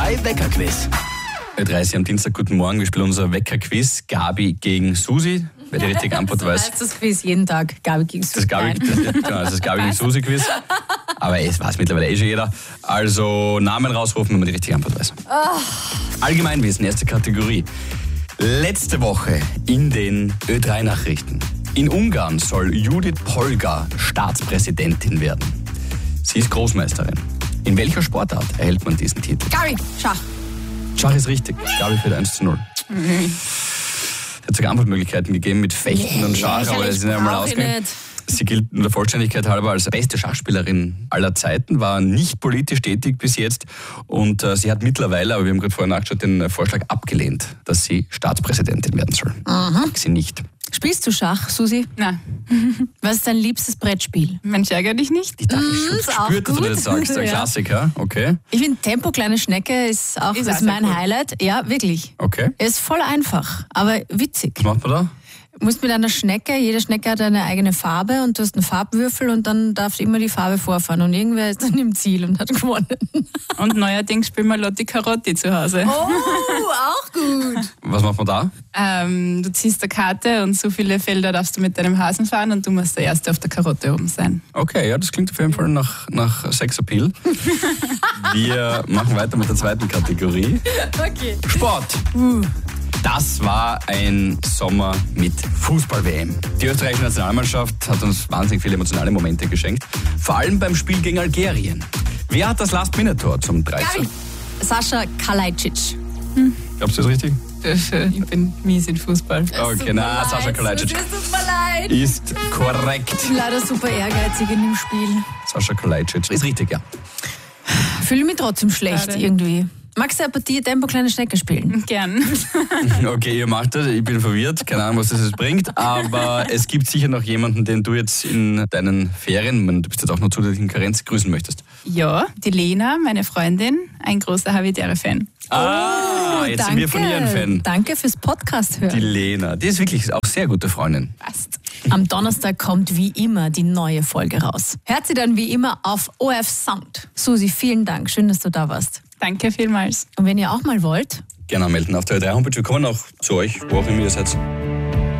Ö3 Wecker-Quiz. Ö3 am Dienstag, guten Morgen. Wir spielen unser Wecker-Quiz. Gabi gegen Susi. Wer die richtige Antwort weiß. Das heißt das Quiz jeden Tag. Gabi gegen Susi. Das Gabi gegen Susi-Quiz. Aber es weiß mittlerweile schon jeder. Also Namen rausrufen, wenn man die richtige Antwort weiß. Allgemeinwissen, erste Kategorie. Letzte Woche in den Ö3-Nachrichten. In Ungarn soll Judith Polgar Staatspräsidentin werden. Sie ist Großmeisterin. In welcher Sportart erhält man diesen Titel? Gabi, Schach. Schach ist richtig. Gabi führt 1:0. Es hat sogar Antwortmöglichkeiten gegeben mit Fechten und Schach, aber das sind ja mal ausgegangen. Sie gilt nur der Vollständigkeit halber als beste Schachspielerin aller Zeiten, war nicht politisch tätig bis jetzt und sie hat mittlerweile, aber wir haben gerade vorher nachgeschaut, den Vorschlag abgelehnt, dass sie Staatspräsidentin werden soll. Sie nicht. Spielst du Schach, Susi? Nein, Was ist dein liebstes Brettspiel? Mensch, ärger dich nicht. Ich dachte, ich ist auch spürte, dass du gut. das sagst. Ein Ja. Klassiker, okay. Ich finde Tempo Kleine Schnecke ist auch Ist das auch sehr mein cool. Highlight. Ja, wirklich. Okay. Er ist voll einfach, aber witzig. Was macht man da? Du musst mit einer Schnecke, jede Schnecke hat eine eigene Farbe und du hast einen Farbwürfel und dann darf immer die Farbe vorfahren und irgendwer ist dann im Ziel und hat gewonnen. Und neuerdings spielen wir Lotti Carotti zu Hause. Oh, auch gut. Was macht man da? Du ziehst eine Karte und so viele Felder darfst du mit deinem Hasen fahren und du musst der Erste auf der Karotte oben sein. Okay, ja, das klingt auf jeden Fall nach Sexappeal. Wir machen weiter mit der zweiten Kategorie. Okay. Sport. Das war ein Sommer mit Fußball-WM. Die österreichische Nationalmannschaft hat uns wahnsinnig viele emotionale Momente geschenkt. Vor allem beim Spiel gegen Algerien. Wer hat das Last-Minute-Tor zum 3:2? Gabi. Sascha Kalajdzic. Glaubst du das richtig? Ich bin mies in Fußball. Okay, na, Sascha Kalajdzic Es tut mir leid. ist korrekt. Ich bin leider super ehrgeizig in dem Spiel. Sascha Kalajdzic ist richtig, ja. Fühle mich trotzdem schlecht Schade. irgendwie. Magst du eine Partie Tempo Kleine Schnecke spielen? Gern. Okay, ihr macht das. Ich bin verwirrt. Keine Ahnung, was das jetzt bringt. Aber es gibt sicher noch jemanden, den du jetzt in deinen Ferien, du bist jetzt auch noch zusätzlich in Karenz, grüßen möchtest. Ja, die Lena, meine Freundin, ein großer Habitäre-Fan. Jetzt sind wir von ihr ein Fan. Danke fürs Podcast Die hören. Lena, die ist wirklich auch sehr gute Freundin. Passt. Am Donnerstag kommt wie immer die neue Folge raus. Hört sie dann wie immer auf ORF Sound. Susi, vielen Dank. Schön, dass du da warst. Danke vielmals. Und wenn ihr auch mal wollt, Gerne anmelden auf der Ö3 Homepage. Wir kommen auch zu euch, wo auch immer ihr seid.